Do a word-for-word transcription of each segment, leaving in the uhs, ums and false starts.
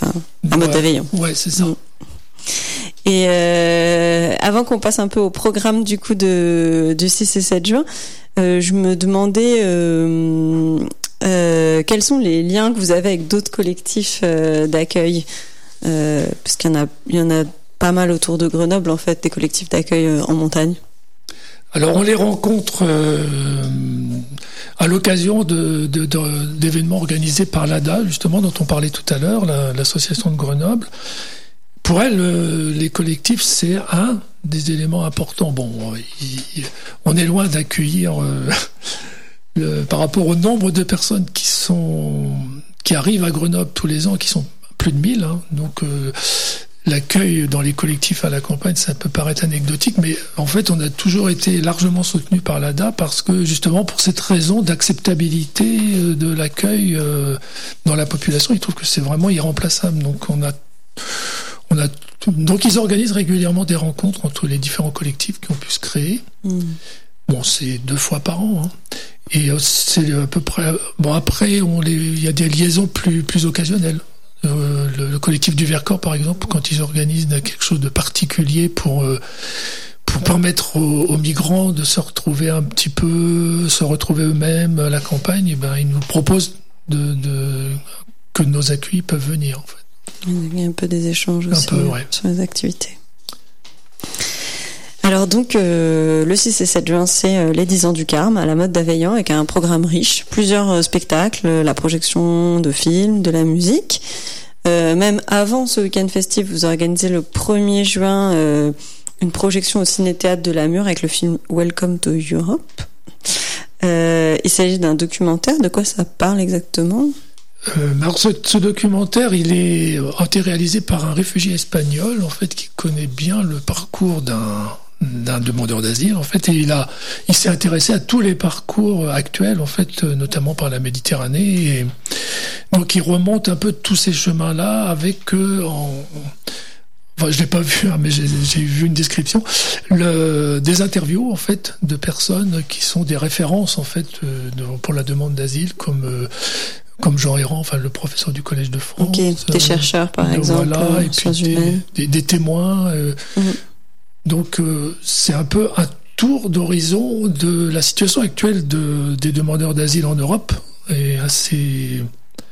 à Motte-d'Aveillon. Ouais, c'est ça. Mmh. Et euh, avant qu'on passe un peu au programme du coup de du six et sept juin, euh, je me demandais euh, euh, quels sont les liens que vous avez avec d'autres collectifs euh, d'accueil, euh, parce qu'il y en a il y en a pas mal autour de Grenoble en fait, des collectifs d'accueil euh, en montagne. Alors on les rencontre euh, à l'occasion de, de, de, d'événements organisés par l'A D A, justement, dont on parlait tout à l'heure, la, l'association de Grenoble. Pour elle, euh, les collectifs, c'est un des éléments importants. Bon, il, on est loin d'accueillir, euh, le, par rapport au nombre de personnes qui sont qui arrivent à Grenoble tous les ans, qui sont plus de mille, hein, donc... Euh, l'accueil dans les collectifs à la campagne, ça peut paraître anecdotique, mais en fait, on a toujours été largement soutenu par l'A D A parce que, justement, pour cette raison d'acceptabilité de l'accueil dans la population, ils trouvent que c'est vraiment irremplaçable. Donc, on a, on a, donc ils organisent régulièrement des rencontres entre les différents collectifs qui ont pu se créer. Mmh. Bon, c'est deux fois par an, hein. Et c'est à peu près, bon, après, on les, il y a des liaisons plus, plus occasionnelles. Euh, le, le collectif du Vercors, par exemple, quand ils organisent quelque chose de particulier pour euh, pour permettre aux, aux migrants de se retrouver un petit peu, se retrouver eux-mêmes à la campagne, et ben ils nous proposent de, de que nos accueillis peuvent venir en fait. Il y a un peu des échanges aussi peu, ouais. sur les activités. Alors donc euh, le six et sept juin, c'est euh, les dix ans du Carme à la Motte-d'Aveillon avec un programme riche, plusieurs euh, spectacles, la projection de films, de la musique. Euh, même avant ce week-end festif, vous organisez le premier juin euh, une projection au Ciné-Théâtre de la Mure avec le film Welcome to Europe. Euh, il s'agit d'un documentaire. De quoi ça parle exactement ? Euh, alors ce, ce documentaire, il est a été réalisé par un réfugié espagnol en fait qui connaît bien le parcours d'un d'un demandeur d'asile en fait, et il a il s'est intéressé à tous les parcours actuels en fait, notamment par la Méditerranée, et donc il remonte un peu tous ces chemins là avec eux en enfin je l'ai pas vu hein, mais j'ai, j'ai vu une description, le, des interviews en fait de personnes qui sont des références en fait euh, de, pour la demande d'asile, comme euh, comme Jean Errand, enfin le professeur du Collège de France, okay. des euh, chercheurs par exemple, voilà, euh, et puis des, des, des témoins. Euh, mmh. Donc euh, c'est un peu un tour d'horizon de la situation actuelle de, des demandeurs d'asile en Europe, et assez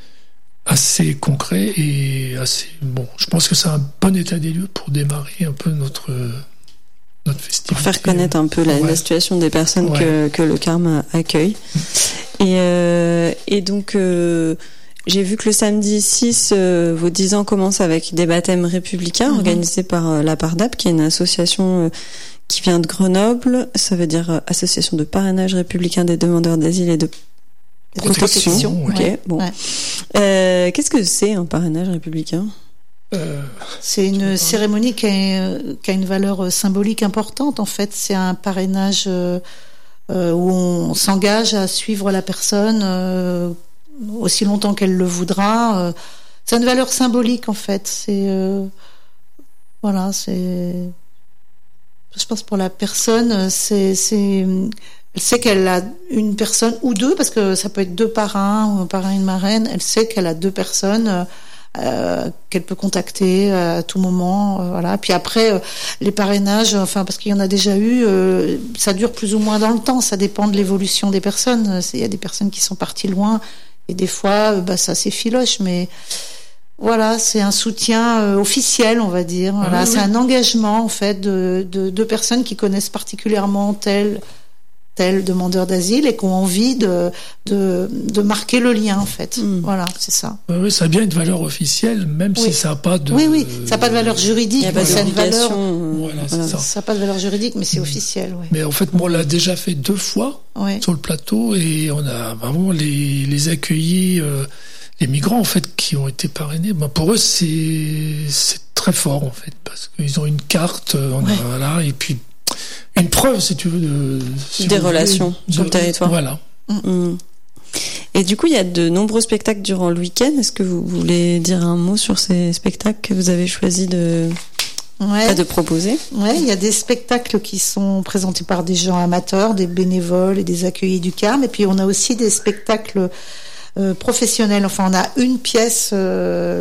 assez concret et assez bon. Je pense que c'est un bon état des lieux pour démarrer un peu notre notre festival. Pour faire connaître un peu la, ouais. la situation des personnes ouais. que que le Carme accueille. Et euh, et donc euh, j'ai vu que le samedi six, euh, vos dix ans commencent avec des baptêmes républicains mmh. organisés par euh, la Pardap, qui est une association euh, qui vient de Grenoble. Ça veut dire euh, Association de parrainage républicain des demandeurs d'asile et de protection. protection ok, ouais. bon. Ouais. Euh, qu'est-ce que c'est un parrainage républicain ? Euh, c'est une cérémonie qui a, qui a une valeur symbolique importante. En fait, c'est un parrainage euh, euh, où on s'engage à suivre la personne euh, aussi longtemps qu'elle le voudra. Euh, c'est une valeur symbolique en fait. C'est euh, voilà, c'est. Je pense pour la personne, c'est c'est. Elle sait qu'elle a une personne ou deux, parce que ça peut être deux parrains ou un parrain et une marraine. Elle sait qu'elle a deux personnes. Euh, qu'elle peut contacter à tout moment, euh, voilà. Puis après, euh, les parrainages, enfin parce qu'il y en a déjà eu, euh, ça dure plus ou moins dans le temps. Ça dépend de l'évolution des personnes. Il y a des personnes qui sont parties loin et des fois, euh, bah ça s'effiloche. Mais voilà, c'est un soutien euh, officiel, on va dire. Voilà, ah, oui, c'est oui. un engagement en fait de, de de personnes qui connaissent particulièrement tel. tel demandeur d'asile et qui ont envie de, de, de marquer le lien, en fait. Mmh. Voilà, c'est ça. Oui, ça a bien une valeur officielle, même oui. si ça n'a pas de... Oui, oui, ça n'a pas de valeur juridique. Il n'y a pas ça de valeur... Voilà, c'est voilà. ça. Ça n'a pas de valeur juridique, mais c'est mmh. officiel, oui. Mais en fait, moi, on l'a déjà fait deux fois oui. sur le plateau, et on a vraiment les, les accueillis, euh, les migrants, en fait, qui ont été parrainés. Ben, pour eux, c'est, c'est très fort, en fait, parce qu'ils ont une carte, on ouais. a, voilà, et puis... une preuve, si tu veux, de... Si des vous relations voulez, sur de, le territoire. Voilà. Mmh. Et du coup, il y a de nombreux spectacles durant le week-end. Est-ce que vous voulez dire un mot sur ces spectacles que vous avez choisi de, ouais. de proposer ? Ouais, il y a des spectacles qui sont présentés par des gens amateurs, des bénévoles et des accueillis du Carme. Et puis, on a aussi des spectacles euh, professionnels. Enfin, on a une pièce... Euh,